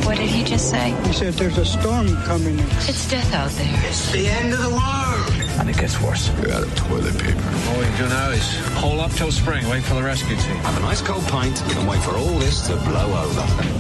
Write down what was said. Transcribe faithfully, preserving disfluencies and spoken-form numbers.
What did he just say? He said there's a storm coming. It's death out there. It's the end of the world. And it gets worse. We're out of toilet paper. All we can do now is hole up till spring, wait for the rescue team. Have a nice cold pint and wait for all this to blow over.